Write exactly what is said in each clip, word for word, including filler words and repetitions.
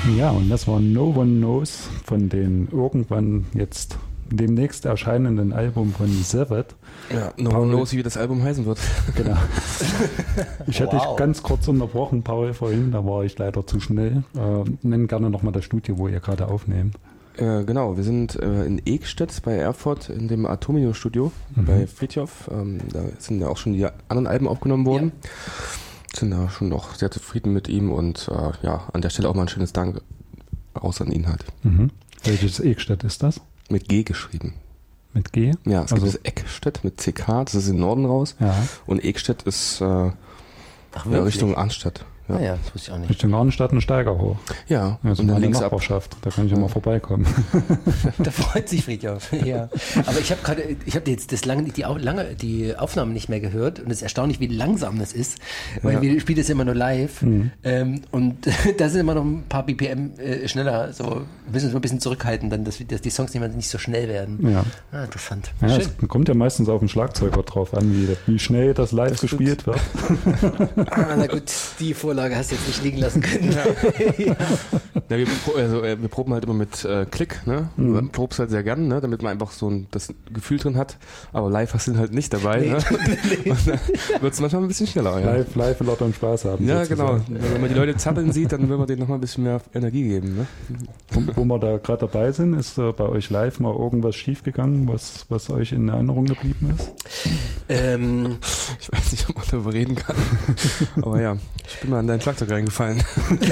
Ja, und das war No One Knows von den irgendwann jetzt demnächst erscheinenden Album von Sevet. Ja, No One Knows, wie das Album heißen wird. Genau. Ich hätte Wow. dich ganz kurz unterbrochen, Paul, vorhin, da war ich leider zu schnell. Äh, nenn gerne nochmal das Studio, wo ihr gerade aufnehmt. Äh, genau, wir sind äh, in Ekstedt bei Erfurt in dem Atomino-Studio Mhm. bei Fritjof. Ähm, da sind ja auch schon die anderen Alben aufgenommen worden. Sind da schon noch sehr zufrieden mit ihm und äh, ja, an der Stelle auch mal ein schönes Dank raus an ihn halt. Mhm. Welches Ekstedt ist das? Mit G geschrieben. Mit G? Ja, es Also- gibt das Eckstedt mit C K, das ist im Norden raus. Ja, Und Ekstedt ist äh, Ach, ja, wirklich? Richtung Arnstadt. Ja, Ah ja, das wusste ich auch nicht. Richtung Arnstadt und Steiger hoch. ja. Also und dann meine links ab. Nachbarschaft, da kann ich immer vorbeikommen. Da freut sich Friedhof. Ja. Aber ich habe gerade, ich habe jetzt das lange, die, Au- lange, die Aufnahmen nicht mehr gehört und es ist erstaunlich, wie langsam das ist, weil Ja. wir spielen das immer nur live Mhm. ähm, und da sind immer noch ein paar B P M äh, schneller. So wir müssen uns mal ein bisschen zurückhalten, dann, dass, wir- dass die Songs nicht, mehr, nicht so schnell werden. Ja. Ah, interessant. Ja, Schön. es kommt ja meistens auf den Schlagzeuger drauf an, wie, wie schnell das live Das stimmt. gespielt wird. Ah, na gut, die Vorlage hast du jetzt nicht liegen lassen können. Ja. Ja, wir, pro- also, äh, wir proben halt immer mit äh, Klick, ne? Mhm. Man probt halt sehr gern, ne? Damit man einfach so ein, das Gefühl drin hat. Aber live hast du ihn halt nicht dabei, ne? Und dann wird es manchmal ein bisschen schneller, ja. Live, live laut und Spaß haben. Ja, genau. sozusagen. Wenn man die Leute zappeln sieht, dann will man denen nochmal ein bisschen mehr Energie geben, ne? Wo, wo wir da gerade dabei sind, ist äh, bei euch live mal irgendwas schiefgegangen, was, was euch in Erinnerung geblieben ist? ähm, Ich weiß nicht, ob man darüber reden kann. Aber ja, ich bin mal an dein Schlagzeug reingefallen.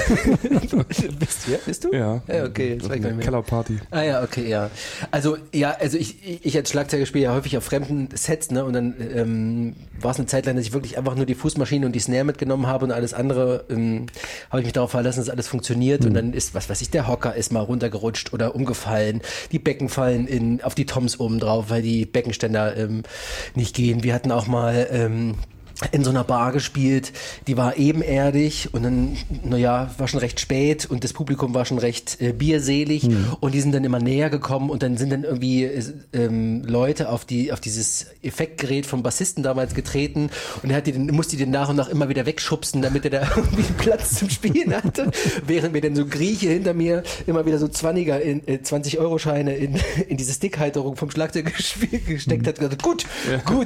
bist du? Ja, bist du? Ja. Ja, okay, jetzt Auf weiß ich gar einer nicht mehr. Kellerparty. Ah ja, okay, ja. Also ja, also ich, ich ich als Schlagzeuger spiele ja häufig auf fremden Sets, ne? Und dann ähm, war es eine Zeit lang, dass ich wirklich einfach nur die Fußmaschine und die Snare mitgenommen habe und alles andere ähm, habe ich mich darauf verlassen, dass alles funktioniert. Und dann ist, was weiß ich, der Hocker ist mal runtergerutscht oder umgefallen. Die Becken fallen in, auf die Toms oben drauf, weil die Beckenständer ähm, nicht gehen. Wir hatten auch mal ähm, in so einer Bar gespielt, die war ebenerdig und dann, naja, war schon recht spät und das Publikum war schon recht äh, bierselig und die sind dann immer näher gekommen und dann sind dann irgendwie äh, ähm, Leute auf die auf dieses Effektgerät vom Bassisten damals getreten und er hat die dann, musste die dann nach und nach immer wieder wegschubsen, damit er da irgendwie Platz zum Spielen hatte, während mir dann so ein Grieche hinter mir immer wieder so zwanziger in, äh, zwanzig-Euro-Scheine in, in diese Stickhalterung vom Schlagzeug gespielt- gesteckt hat und gesagt, gut, gut.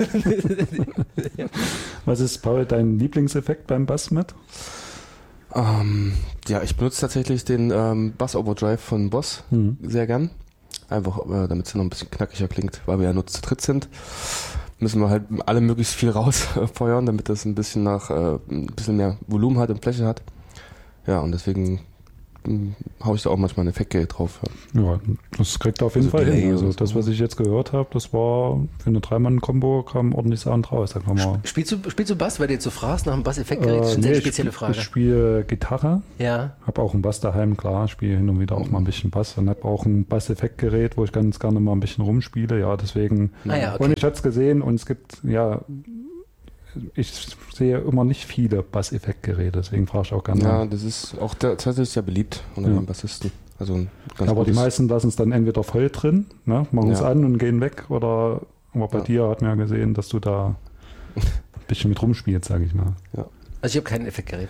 Was ist, Paul, dein Lieblingseffekt beim Bass mit? Ähm, ja, ich benutze tatsächlich den ähm, Bass Overdrive von Boss Mhm. sehr gern. Einfach, äh, damit es noch ein bisschen knackiger klingt, weil wir ja nur zu dritt sind. Müssen wir halt alle möglichst viel rausfeuern, damit das ein bisschen nach äh, ein bisschen mehr Volumen hat und Fläche hat. Ja, und deswegen mh, hau ich da auch manchmal ein Effektgerät drauf. Ja. Ja, das kriegt er auf jeden Also Fall Delay hin. Also und so. das, was ich jetzt gehört habe, das war für eine Drei-Mann-Kombo, kam ordentlich Sound raus. Da kann man, Spielst du, spielst du Bass, weil du jetzt so fragst nach einem Bass-Effektgerät? Das ist Äh, eine sehr nee, spezielle ich, Frage. Ich spiele Gitarre, Ja. habe auch einen Bass daheim, klar, spiele hin und wieder auch mal ein bisschen Bass und habe auch ein Bass-Effektgerät, wo ich ganz gerne mal ein bisschen rumspiele. Ja, deswegen. Ah ja, okay. Und ich hatte es gesehen und es gibt, ja, ich sehe immer nicht viele Bass-Effektgeräte, deswegen frage ich auch gerne. Ja, das ist auch der, tatsächlich sehr beliebt unter Ja. den Bassisten. Also ein ganz Aber die gutes- meisten lassen es dann entweder voll drin, ne, machen es Ja. an und gehen weg, oder aber bei Ja. dir hat man ja gesehen, dass du da ein bisschen mit rumspielst, sage ich mal. Ja. Also ich habe kein Effektgerät.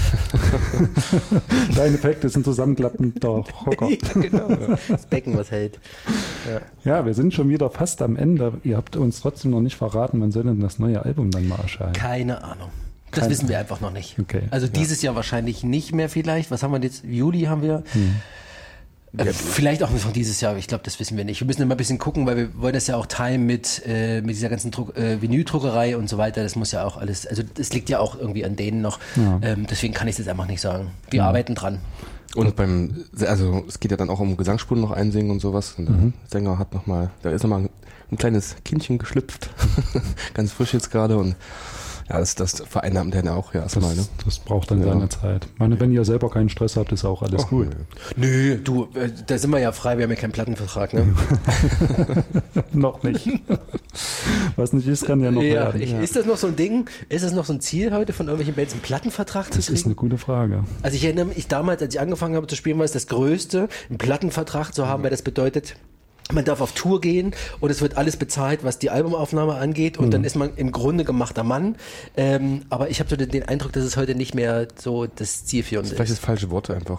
Dein Effekt ist ein zusammenklappender Hocker. Ja, genau. Das Becken, was hält. Ja. Ja, wir sind schon wieder fast am Ende. Ihr habt uns trotzdem noch nicht verraten, wann soll denn das neue Album dann mal erscheinen? Keine Ahnung. Das Keine wissen wir einfach noch nicht. Okay. Also dieses Jahr wahrscheinlich nicht mehr vielleicht. Was haben wir jetzt? Juli haben wir. Hm. Äh, vielleicht auch noch dieses Jahr, ich glaube, das wissen wir nicht. Wir müssen immer ein bisschen gucken, weil wir wollen das ja auch teilen mit, äh, mit dieser ganzen Druck, äh, Vinyldruckerei und so weiter. Das muss ja auch alles, also das liegt ja auch irgendwie an denen noch. Ja. Ähm, deswegen kann ich es jetzt einfach nicht sagen. Wir arbeiten dran. Und beim, also es geht ja dann auch um Gesangsspuren noch einsingen und sowas. Und der Mhm. Sänger hat nochmal, da ist nochmal ein, ein kleines Kindchen geschlüpft. Ganz frisch jetzt gerade und ja, das, das vereinnahmt er auch ja erstmal, ne? Das, das braucht dann Ja. seine Zeit. Ich meine, wenn ihr selber keinen Stress habt, ist auch alles Oh, gut. Nö, du, äh, da sind wir ja frei, wir haben ja keinen Plattenvertrag, ne? Noch nicht. Was nicht ist, kann ja noch Ja, werden. ich, ist das noch so ein Ding? Ist das noch so ein Ziel heute von irgendwelchen Bands, einen Plattenvertrag zu Das ist eine kriegen? gute Frage. Also ich erinnere mich damals, als ich angefangen habe zu spielen, war es das Größte, einen Plattenvertrag zu haben, weil das bedeutet, man darf auf Tour gehen und es wird alles bezahlt, was die Albumaufnahme angeht und dann ist man im Grunde gemachter Mann. Ähm, aber ich habe so den, den Eindruck, dass es heute nicht mehr so das zielführende Vielleicht ist. das falsche Wort einfach.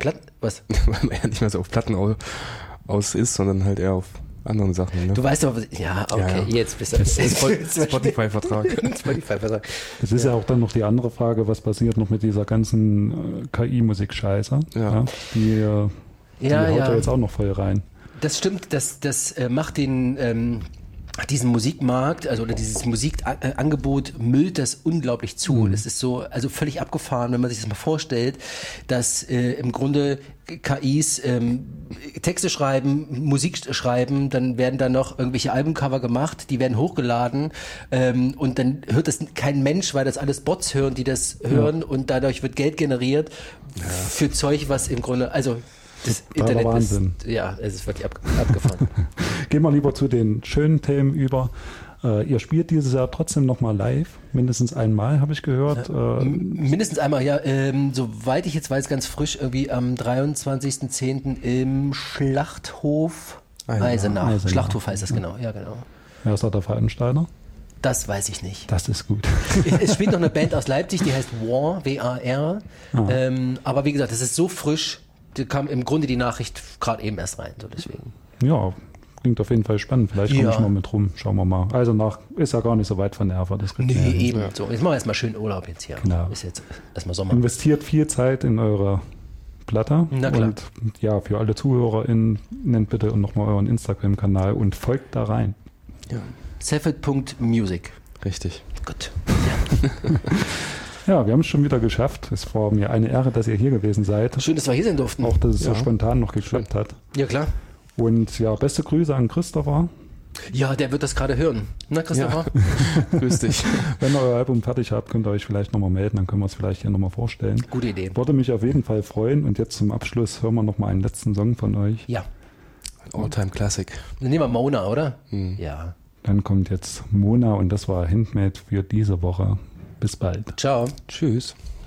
Platten, was? Weil man ja nicht mehr so auf Platten aus, aus ist, sondern halt eher auf anderen Sachen. Ne? Du weißt doch, was, ja, okay, Ja, ja. jetzt bist du. Das ist Spotify-Vertrag. Spotify-Vertrag. Das ist ja. ja auch dann noch die andere Frage, was passiert noch mit dieser ganzen äh, K I-Musik-Scheiße. Ja. Die, äh, die Ja, haut ja. da jetzt auch noch voll rein. Das stimmt, das, das äh, macht den, ähm, diesen Musikmarkt, also oder dieses Musikangebot müllt das unglaublich zu. Mhm. Das ist so, also völlig abgefahren, wenn man sich das mal vorstellt, dass äh, im Grunde K Is ähm, Texte schreiben, Musik schreiben, dann werden da noch irgendwelche Albumcover gemacht, die werden hochgeladen ähm, und dann hört das kein Mensch, weil das alles Bots hören, die das hören, und dadurch wird Geld generiert Ja. für Zeug, was im Grunde, also das Totaler Internet Wahnsinn. ist, ja, es ist wirklich ab, abgefahren. Gehen wir lieber zu den schönen Themen über. Äh, ihr spielt dieses Jahr trotzdem nochmal live, mindestens einmal, habe ich gehört. Äh, Mindestens einmal, ja. Ähm, soweit ich jetzt weiß, ganz frisch, irgendwie am dreiundzwanzigsten zehnten im Schlachthof Eisenach. Eisenach. Eisenach. Schlachthof heißt das, genau. Ja, genau. wer ist da der Veranstalter? Das weiß ich nicht. Das ist gut. Es spielt noch eine Band aus Leipzig, die heißt War, W A R. Ah. Ähm, aber wie gesagt, das ist so frisch, da kam im Grunde die Nachricht gerade eben erst rein. So deswegen. Ja, klingt auf jeden Fall spannend. Vielleicht komme Ja. ich mal mit rum. Schauen wir mal. Also nach ist ja gar nicht so weit von Erfurt. Das kriegt Nee, man ja hin. eben. So, jetzt machen wir erstmal schön Urlaub jetzt hier. Genau. Ist jetzt erstmal Sommer. Investiert viel Zeit in eure Platte. Na klar. Und ja, für alle ZuhörerInnen, nennt bitte nochmal euren Instagram-Kanal und folgt da rein. Ja, Seffet Punkt Music. richtig. Gut. Ja, wir haben es schon wieder geschafft. Es war mir eine Ehre, dass ihr hier gewesen seid. Schön, dass wir hier sein durften. Auch, dass es Ja. so spontan noch geklappt hat. Ja, klar. Und ja, beste Grüße an Christopher. Ja, der wird das gerade hören. Na, Christopher? Grüß dich. Wenn ihr euer Album fertig habt, könnt ihr euch vielleicht nochmal melden, dann können wir es vielleicht hier nochmal vorstellen. Gute Idee. Würde mich auf jeden Fall freuen. Und jetzt zum Abschluss hören wir nochmal einen letzten Song von euch. Ja. All-Time Classic. Dann nehmen wir Mona, oder? Hm. Ja. Dann kommt jetzt Mona und das war Handmade für diese Woche. Bis bald. Ciao. Tschüss.